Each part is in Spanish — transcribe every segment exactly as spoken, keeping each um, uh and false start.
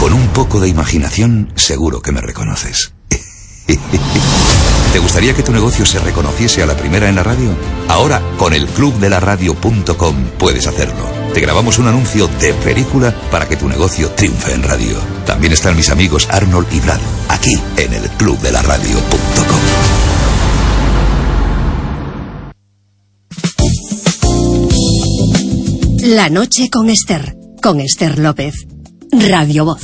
Con un poco de imaginación, seguro que me reconoces. ¿Te gustaría que tu negocio se reconociese a la primera en la radio? Ahora, con el club de la radio punto com puedes hacerlo. Te grabamos un anuncio de película para que tu negocio triunfe en radio. También están mis amigos Arnold y Brad, aquí en el club de la radio punto com. La noche con Esther, con Esther López. Radio Voz.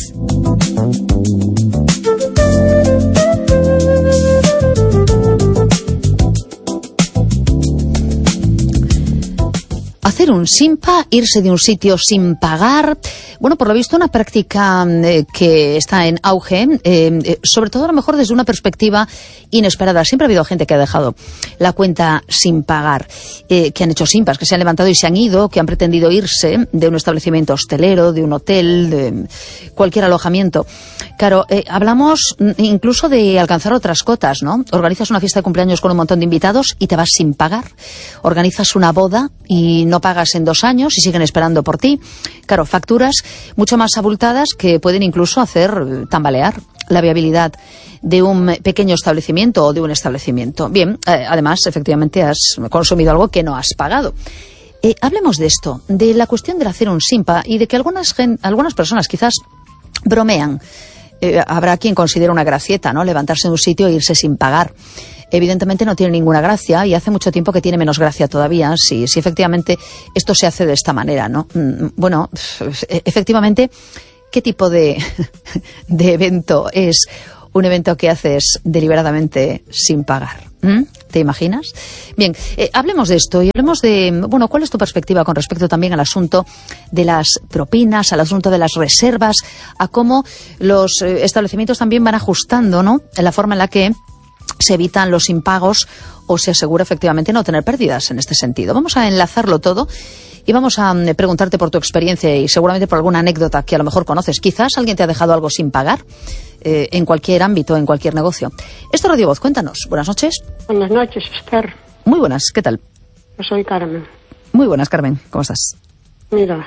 Hacer un simpa, irse de un sitio sin pagar, bueno, por lo visto una práctica eh, que está en auge, eh, eh, sobre todo a lo mejor desde una perspectiva inesperada. Siempre ha habido gente que ha dejado la cuenta sin pagar, eh, que han hecho simpas, que se han levantado y se han ido, que han pretendido irse de un establecimiento hostelero, de un hotel, de cualquier alojamiento. Claro, eh, hablamos incluso de alcanzar otras cotas, ¿no? Organizas una fiesta de cumpleaños con un montón de invitados y te vas sin pagar. Organizas una boda y no pagas en dos años y siguen esperando por ti. Claro, facturas mucho más abultadas que pueden incluso hacer tambalear la viabilidad de un pequeño establecimiento o de un establecimiento. Bien, eh, además, efectivamente, has consumido algo que no has pagado. Eh, hablemos de esto, de la cuestión del hacer un simpa y de que algunas, gen- algunas personas quizás bromean. Eh, habrá quien considera una gracieta, ¿no? Levantarse de un sitio e irse sin pagar. Evidentemente no tiene ninguna gracia y hace mucho tiempo que tiene menos gracia todavía si, si efectivamente esto se hace de esta manera, ¿no? Bueno, efectivamente, ¿qué tipo de, de evento es un evento que haces deliberadamente sin pagar? ¿Mm? ¿Te imaginas? Bien, eh, hablemos de esto y hablemos de, bueno, ¿cuál es tu perspectiva con respecto también al asunto de las propinas, al asunto de las reservas, a cómo los eh, establecimientos también van ajustando, ¿no?, en la forma en la que se evitan los impagos o se asegura efectivamente no tener pérdidas en este sentido? Vamos a enlazarlo todo y vamos a um, preguntarte por tu experiencia y seguramente por alguna anécdota que a lo mejor conoces. Quizás alguien te ha dejado algo sin pagar eh, en cualquier ámbito, en cualquier negocio. Esto es Radio Voz, cuéntanos. Buenas noches. Buenas noches, Esther. Muy buenas, ¿qué tal? Yo soy Carmen. Muy buenas, Carmen, ¿cómo estás? Mira,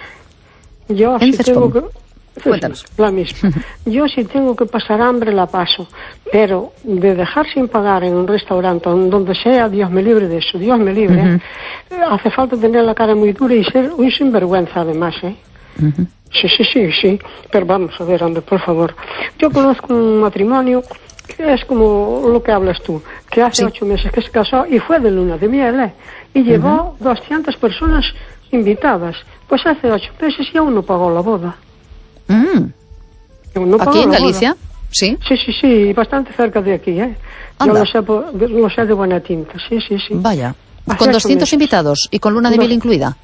yo En si tengo que... Cuéntanos. La misma. Yo si tengo que pasar hambre la paso, pero de dejar sin pagar en un restaurante donde sea, Dios me libre de eso, Dios me libre. Uh-huh. ¿eh? Hace falta tener la cara muy dura y ser un sinvergüenza además, ¿eh? Uh-huh. Sí, sí, sí, sí. Pero vamos a ver, hombre, por favor. Yo conozco un matrimonio que es como lo que hablas tú, que hace sí. ocho meses que se casó y fue de luna de miel, ¿eh? Y llevó uh-huh. doscientas personas invitadas. Pues hace ocho meses y aún no pagó la boda. Mm. No ¿Aquí en Galicia? Boda. Sí. Sí, sí, sí, bastante cerca de aquí, ¿eh? Anda. Yo lo sé, por, lo sé de buena tinta, sí, sí, sí. Vaya, hace con doscientos invitados y con luna de miel incluida.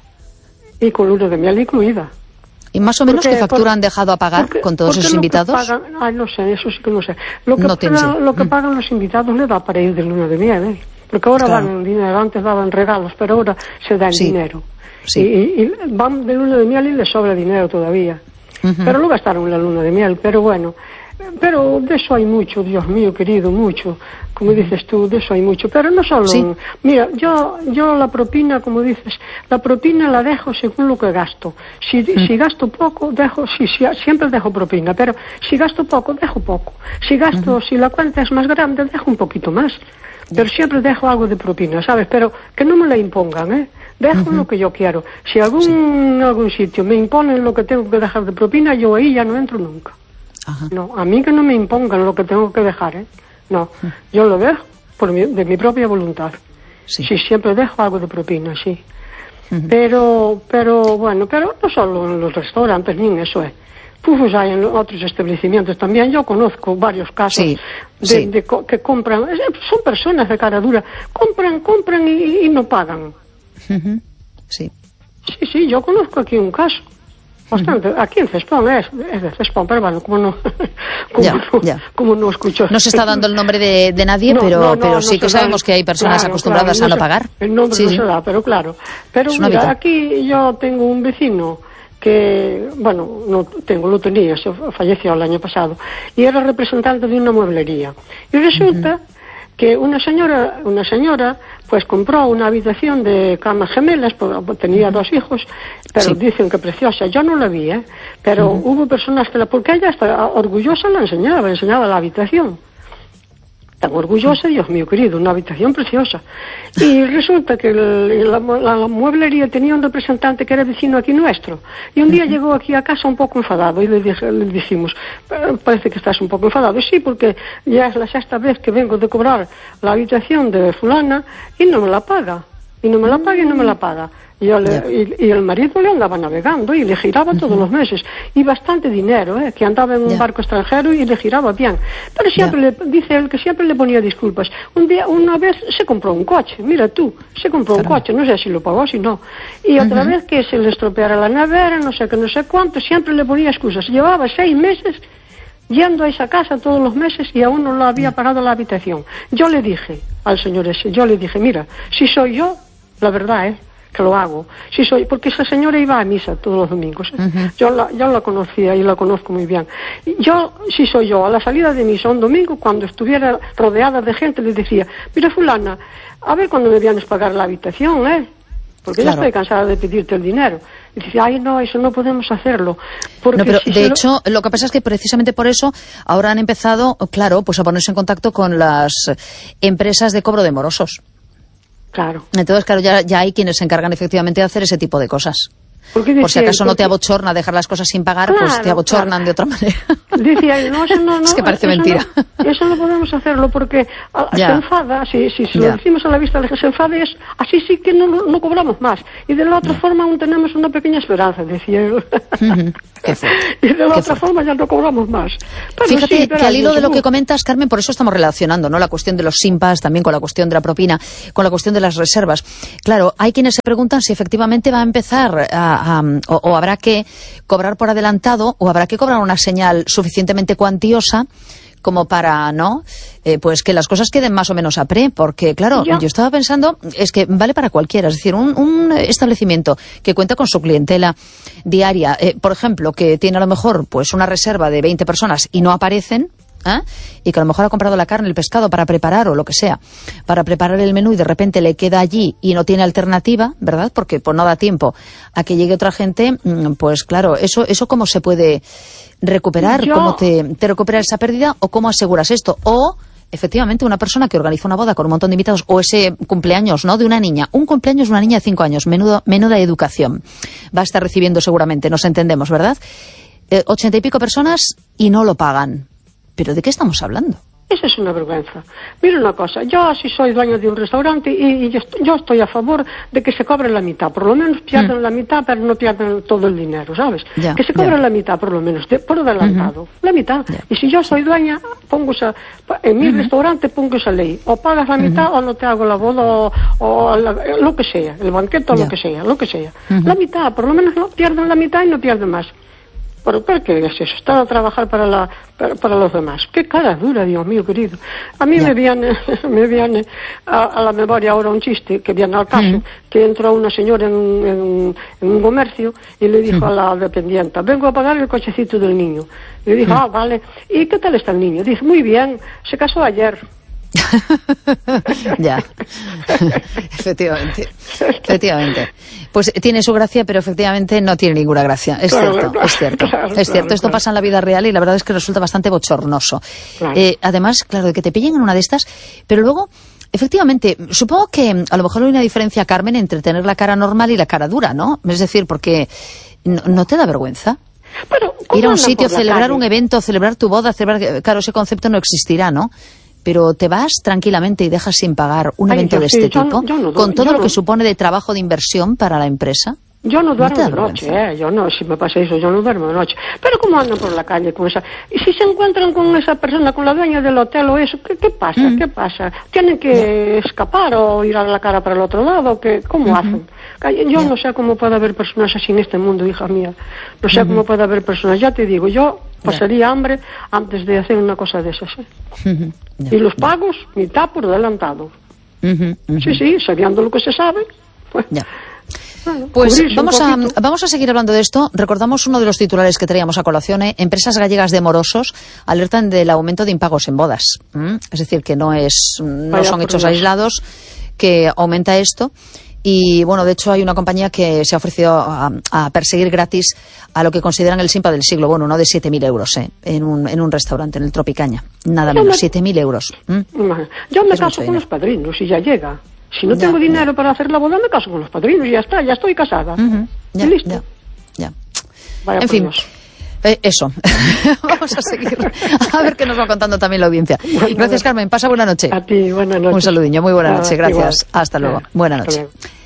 Y con luna de miel incluida. ¿Y más o menos porque, qué factura por, han dejado a pagar porque, con todos esos invitados? Pagan, ay, no sé, eso sí que no sé. Lo que, no pagan, lo que pagan los invitados le da para ir de luna de miel, ¿eh? Porque ahora claro. dan en dinero, antes daban regalos, pero ahora se da en sí. dinero. Sí. Y, y, y van de luna de miel y les sobra dinero todavía. Uh-huh. Pero lo gastaron la luna de miel, pero bueno, pero de eso hay mucho, Dios mío querido, mucho, como dices tú, de eso hay mucho, pero no solo, ¿sí? Mira, yo yo la propina, como dices, la propina la dejo según lo que gasto, si, uh-huh. si gasto poco, dejo, sí, sí, siempre dejo propina, pero si gasto poco, dejo poco, si gasto, uh-huh. si la cuenta es más grande, dejo un poquito más, pero siempre dejo algo de propina, ¿sabes? Pero que no me la impongan, ¿eh? Dejo uh-huh. lo que yo quiero. Si algún sí. algún sitio me imponen lo que tengo que dejar de propina, yo ahí ya no entro nunca. Uh-huh. No, a mí que no me impongan lo que tengo que dejar, ¿eh? No, uh-huh. yo lo dejo por mi, de mi propia voluntad. Sí. sí, siempre dejo algo de propina, sí. Uh-huh. Pero, pero bueno, pero no solo en los restaurantes, ni en eso, ¿eh? Pufos hay en otros establecimientos también. Yo conozco varios casos sí, de, sí. de, de que compran, son personas de cara dura, compran, compran y, y no pagan. Uh-huh. Sí. Sí, sí, yo conozco aquí un caso. Bastante. Uh-huh. Aquí en Cespón es, es de Cespón, pero bueno, como no, como, ya, no, ya. como no escucho. No se está dando el nombre de, de nadie, no, pero, no, no, pero no sí que sabemos da, que hay personas claro, acostumbradas claro, no a no se, pagar. El nombre sí, no sí. se da, pero claro. Pero mira, aquí yo tengo un vecino que, bueno, no tengo, lo tenía, se falleció el año pasado, y era representante de una mueblería. Y resulta uh-huh. que una señora, una señora, pues compró una habitación de camas gemelas, porque tenía uh-huh. dos hijos, pero sí. dicen que preciosa. Yo no la vi, ¿eh? Pero uh-huh. hubo personas que la, porque ella está orgullosa, la enseñaba, enseñaba la habitación. Tan orgullosa, Dios mío querido, una habitación preciosa. Y resulta que el, la, la, la mueblería tenía un representante que era vecino aquí nuestro. Y un día uh-huh. llegó aquí a casa un poco enfadado y le, dije, le dijimos, parece que estás un poco enfadado. Sí, porque ya es la sexta vez que vengo de cobrar la habitación de fulana y no me la paga. Y no me la paga y no me la paga. Y, yo le, y, y el marido le andaba navegando y le giraba uh-huh. todos los meses. Y bastante dinero, ¿eh? Que andaba en un yeah. barco extranjero y le giraba bien. Pero siempre yeah. le, dice él que siempre le ponía disculpas. Un día, una vez se compró un coche, mira tú, se compró claro. un coche, no sé si lo pagó, si no. Y otra uh-huh. vez que se le estropeara la nevera, no sé qué, no sé cuánto, siempre le ponía excusas. Llevaba seis meses yendo a esa casa todos los meses y aún no lo había pagado la habitación. Yo le dije al señor ese, yo le dije, mira, si soy yo, la verdad, ¿eh? que lo hago, si soy, porque esa señora iba a misa todos los domingos, ¿eh? uh-huh. yo, la, yo la conocía y la conozco muy bien. Yo, si soy yo, a la salida de misa un domingo, cuando estuviera rodeada de gente, le decía, mira fulana, a ver cuando me vienes a pagar la habitación, ¿eh? Porque claro. ya estoy cansada de pedirte el dinero. Y dice, ay no, eso no podemos hacerlo. Porque no, pero si de lo... hecho, lo que pasa es que precisamente por eso ahora han empezado, claro, pues a ponerse en contacto con las empresas de cobro de morosos. Claro. Entonces, claro, ya, ya hay quienes se encargan efectivamente de hacer ese tipo de cosas. Por si acaso no te abochorna dejar las cosas sin pagar, claro, pues te abochornan claro. de otra manera. Decía, no, eso no, no, es que parece eso mentira. No, eso no podemos hacerlo porque a, se enfada, si, si, si lo decimos a la vista, se enfada es, así sí que no, no cobramos más. Y de la otra ya. forma aún tenemos una pequeña esperanza, decía él. Uh-huh. Qué y de la Qué otra fuerte. forma ya no cobramos más. Pero fíjate sí, que al hilo de lo que comentas, Carmen, por eso estamos relacionando, ¿no? La cuestión de los simpas, también con la cuestión de la propina, con la cuestión de las reservas. Claro, hay quienes se preguntan si efectivamente va a empezar a, a o, o habrá que cobrar por adelantado o habrá que cobrar una señal suficientemente cuantiosa como para, ¿no? Eh, pues que las cosas queden más o menos a pre, porque claro, ¿Ya? yo estaba pensando, es que vale para cualquiera, es decir, un, un establecimiento que cuenta con su clientela diaria, eh, por ejemplo, que tiene a lo mejor pues una reserva de veinte personas y no aparecen, ¿eh? Y que a lo mejor ha comprado la carne, el pescado para preparar o lo que sea, para preparar el menú y de repente le queda allí y no tiene alternativa, ¿verdad? Porque pues no da tiempo a que llegue otra gente, pues claro, eso, eso cómo se puede recuperar, Yo... cómo te, te recuperas esa pérdida o cómo aseguras esto, o efectivamente una persona que organiza una boda con un montón de invitados o ese cumpleaños, ¿no? De una niña, un cumpleaños de una niña de cinco años, menudo, menuda educación va a estar recibiendo seguramente, nos entendemos, ¿verdad? Eh, ochenta y pico personas y no lo pagan. ¿Pero de qué estamos hablando? Eso es una vergüenza. Mira una cosa, yo sí soy dueño de un restaurante y, y yo, yo estoy a favor de que se cobre la mitad, por lo menos pierdan mm. la mitad, pero no pierdan todo el dinero, ¿sabes? Ya, que se cobre ya. la mitad, por lo menos, de, por adelantado, uh-huh. la mitad. Ya. Y si yo soy dueña, pongo esa, en mi uh-huh. restaurante pongo esa ley, o pagas la mitad uh-huh. o no te hago la boda o, o la, lo que sea, el banquete o ya. lo que sea, lo que sea. Uh-huh. La mitad, por lo menos no pierden la mitad y no pierden más. ¿Por qué es eso? Estar a trabajar para la para, para los demás. Qué cara dura, Dios mío querido. A mí yeah. me viene me viene a, a la memoria ahora un chiste que viene al caso, mm. que entró una señora en, en, en un comercio y le dijo mm. a la dependienta, vengo a pagar el cochecito del niño. Y le dijo, mm. ah, vale. ¿Y qué tal está el niño? Dice, muy bien, se casó ayer. Ya, efectivamente, efectivamente. Pues tiene su gracia, pero efectivamente no tiene ninguna gracia. Es claro, cierto, claro, es cierto, claro, es cierto. Claro, Esto claro. pasa en la vida real y la verdad es que resulta bastante bochornoso. Claro. Eh, además, claro, de que te pillen en una de estas, pero luego, efectivamente, supongo que a lo mejor hay una diferencia, Carmen, entre tener la cara normal y la cara dura, ¿no? Es decir, porque no, ¿no te da vergüenza? Pero, ir a un sitio, celebrar calle? un evento, celebrar tu boda, celebrar, claro, ese concepto no existirá, ¿no? Pero te vas tranquilamente y dejas sin pagar un Ay, evento de este sí, tipo, yo no, yo no, con todo lo no. que supone de trabajo de inversión para la empresa. Yo no duermo ¿No de noche, eh. Yo no, si me pasa eso, yo no duermo de noche. Pero ¿cómo andan por la calle con esa? Y si se encuentran con esa persona, con la dueña del hotel o eso, ¿qué, qué pasa? Mm. ¿Qué pasa? ¿Tienen que escapar o ir a la cara para el otro lado? ¿Qué, ¿Cómo uh-huh. hacen? Yo yeah. no sé cómo puede haber personas así en este mundo, hija mía. No sé uh-huh. cómo puede haber personas. Ya te digo, yo pasaría yeah. hambre antes de hacer una cosa de esas. ¿eh? Uh-huh. Yeah. Y los pagos, mitad por adelantado. Uh-huh. Uh-huh. Sí, sí, sabiendo lo que se sabe. Pues. Yeah. Bueno, pues vamos a, vamos a seguir hablando de esto. Recordamos uno de los titulares que traíamos a colación. ¿eh? Empresas gallegas de morosos alertan del aumento de impagos en bodas. ¿Mm? Es decir, que no, es, no Vaya son hechos Dios. aislados, que aumenta esto. Y bueno, de hecho hay una compañía que se ha ofrecido a, a perseguir gratis a lo que consideran el simpa del siglo, bueno, no de siete mil euros ¿eh? en, un, en un restaurante, en el Tropicaña. Nada menos, siete mil euros. ¿Mm? Yo me es caso con dinero. los padrinos y ya llega. Si no ya, tengo dinero ya. para hacer la boda, me caso con los padrinos y ya está, ya estoy casada. Uh-huh. Ya, listo. Ya, ya. Vaya en fin. Eh, eso. Vamos a seguir. A ver qué nos va contando también la audiencia. Bueno, Gracias, Carmen. Pasa buena noche. A ti, buena noche. Un saludinho. Muy buena noche. Gracias. Igual. Hasta luego. Ah, buena noche.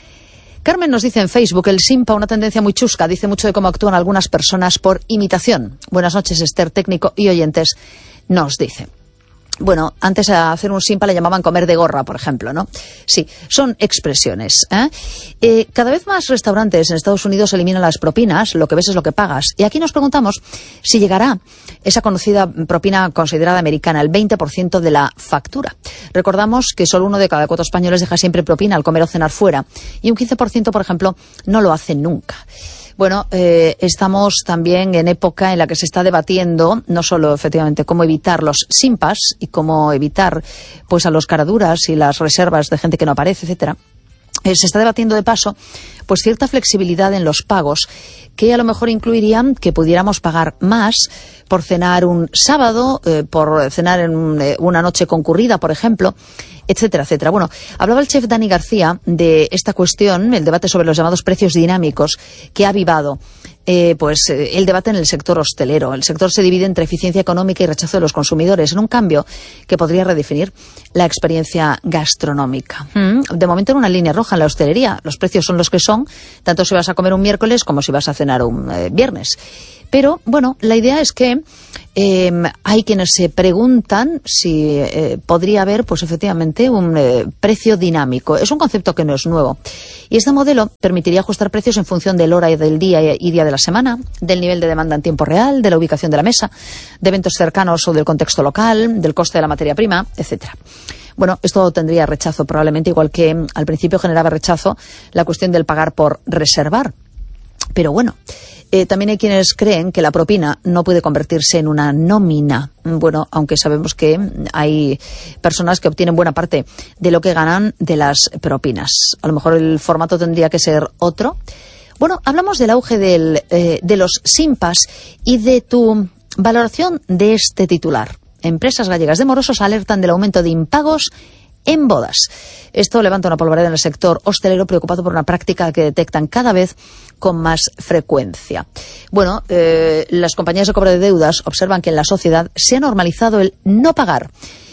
Carmen nos dice en Facebook, el simpa, una tendencia muy chusca, dice mucho de cómo actúan algunas personas por imitación. Buenas noches, Esther, técnico y oyentes, nos dice. Bueno, antes a hacer un simpa le llamaban comer de gorra, por ejemplo, ¿no? Sí, son expresiones. ¿eh? Eh, cada vez más restaurantes en Estados Unidos eliminan las propinas, lo que ves es lo que pagas. Y aquí nos preguntamos si llegará esa conocida propina considerada americana, el veinte por ciento de la factura. Recordamos que solo uno de cada cuatro españoles deja siempre propina al comer o cenar fuera. Y un quince por ciento, por ejemplo, no lo hace nunca. Bueno, eh, estamos también en época en la que se está debatiendo no solo efectivamente cómo evitar los simpas y cómo evitar pues a los caraduras y las reservas de gente que no aparece, etcétera. Eh, se está debatiendo de paso pues cierta flexibilidad en los pagos que a lo mejor incluirían que pudiéramos pagar más por cenar un sábado, eh, por cenar en un, eh, una noche concurrida, por ejemplo, etcétera, etcétera. Bueno, hablaba el chef Dani García de esta cuestión, el debate sobre los llamados precios dinámicos, que ha avivado eh, pues eh, el debate en el sector hostelero. El sector se divide entre eficiencia económica y rechazo de los consumidores, en un cambio que podría redefinir la experiencia gastronómica. Mm. De momento en una línea roja en la hostelería. Los precios son los que son, tanto si vas a comer un miércoles como si vas a cenar un eh, viernes. Pero, bueno, la idea es que eh, hay quienes se preguntan si eh, podría haber, pues efectivamente, un eh, precio dinámico. Es un concepto que no es nuevo. Y este modelo permitiría ajustar precios en función del hora y del día y día de la semana, del nivel de demanda en tiempo real, de la ubicación de la mesa, de eventos cercanos o del contexto local, del coste de la materia prima, etcétera. Bueno, esto tendría rechazo probablemente, igual que al principio generaba rechazo la cuestión del pagar por reservar. Pero bueno, eh, también hay quienes creen que la propina no puede convertirse en una nómina. Bueno, aunque sabemos que hay personas que obtienen buena parte de lo que ganan de las propinas. A lo mejor el formato tendría que ser otro. Bueno, hablamos del auge del, eh, de los simpas y de tu valoración de este titular. Empresas gallegas de morosos alertan del aumento de impagos en bodas. Esto levanta una polvareda en el sector hostelero preocupado por una práctica que detectan cada vez con más frecuencia. Bueno, eh, las compañías de cobro de deudas observan que en la sociedad se ha normalizado el no pagar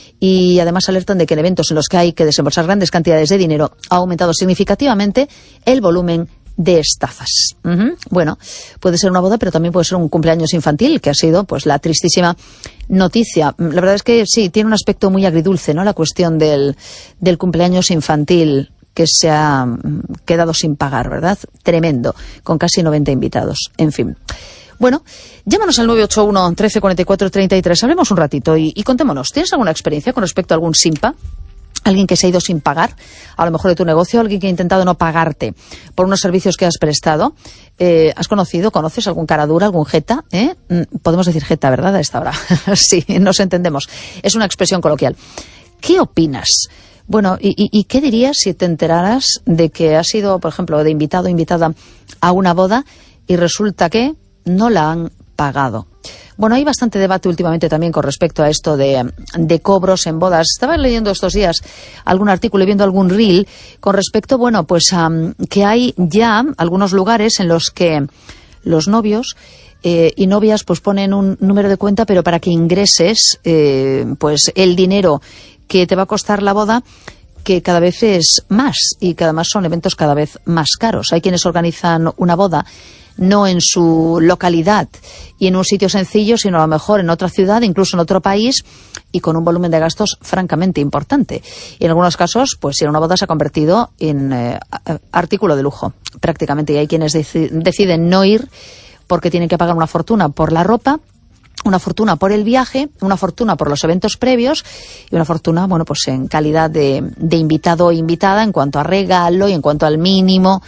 y además alertan de que en eventos en los que hay que desembolsar grandes cantidades de dinero ha aumentado significativamente el volumen de estafas. Uh-huh. Bueno, puede ser una boda, pero también puede ser un cumpleaños infantil, que ha sido pues la tristísima noticia. La verdad es que sí, tiene un aspecto muy agridulce, ¿no? La cuestión del, del cumpleaños infantil que se ha quedado sin pagar, ¿verdad? Tremendo, con casi noventa invitados. En fin. Bueno, llámanos al nueve ocho uno, trece cuarenta y cuatro, treinta y tres. Hablemos un ratito y, y contémonos. ¿Tienes alguna experiencia con respecto a algún simpa? Alguien que se ha ido sin pagar, a lo mejor de tu negocio, alguien que ha intentado no pagarte por unos servicios que has prestado. Eh, ¿Has conocido, conoces algún caradura, algún jeta? ¿Eh? Podemos decir jeta, ¿verdad? A esta hora. Sí, nos entendemos. Es una expresión coloquial. ¿Qué opinas? Bueno, ¿y, y, y qué dirías si te enteraras de que has sido, por ejemplo, de invitado o invitada a una boda y resulta que no la han pagado? Bueno, hay bastante debate últimamente también con respecto a esto de, de cobros en bodas. Estaba leyendo estos días algún artículo y viendo algún reel con respecto, bueno, pues um, que hay ya algunos lugares en los que los novios eh, y novias pues ponen un número de cuenta, pero para que ingreses eh, pues el dinero que te va a costar la boda, que cada vez es más y que además son eventos cada vez más caros. Hay quienes organizan una boda no en su localidad y en un sitio sencillo, sino a lo mejor en otra ciudad, incluso en otro país, y con un volumen de gastos francamente importante. Y en algunos casos, pues si una boda se ha convertido en eh, artículo de lujo, prácticamente. Y hay quienes deci- deciden no ir porque tienen que pagar una fortuna por la ropa, una fortuna por el viaje, una fortuna por los eventos previos y una fortuna, bueno, pues en calidad de, de invitado o invitada en cuanto a regalo y en cuanto al mínimo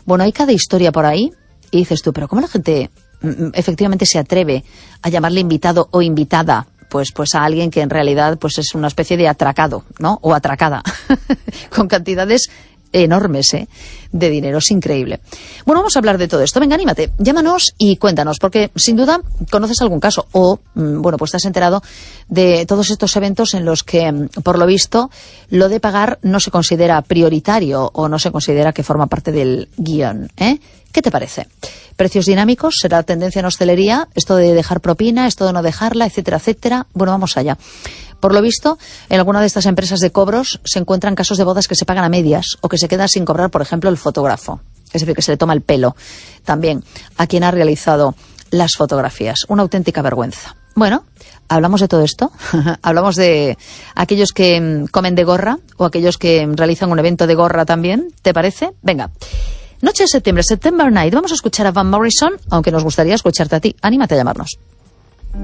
Bueno, hay cada historia por ahí y dices tú, pero ¿cómo la gente efectivamente se atreve a llamarle invitado o invitada pues pues a alguien que en realidad pues es una especie de atracado, ¿no? O atracada con cantidades enormes, ¿eh? de dinero, es increíble. Bueno, vamos a hablar de todo esto. Venga, anímate, llámanos y cuéntanos, porque sin duda conoces algún caso o, bueno, pues te has enterado de todos estos eventos en los que, por lo visto, lo de pagar no se considera prioritario o no se considera que forma parte del guión, ¿eh? ¿Qué te parece? ¿Precios dinámicos? ¿Será tendencia en hostelería? ¿Esto de dejar propina? ¿Esto de no dejarla? Etcétera, etcétera. Bueno, vamos allá. Por lo visto, en alguna de estas empresas de cobros se encuentran casos de bodas que se pagan a medias o que se quedan sin cobrar, por ejemplo, el fotógrafo. Es decir, que se le toma el pelo también a quien ha realizado las fotografías. Una auténtica vergüenza. Bueno, hablamos de todo esto. Hablamos de aquellos que comen de gorra o aquellos que realizan un evento de gorra también. ¿Te parece? Venga. Noche de septiembre, September Night. Vamos a escuchar a Van Morrison, aunque nos gustaría escucharte a ti. Anímate a llamarnos.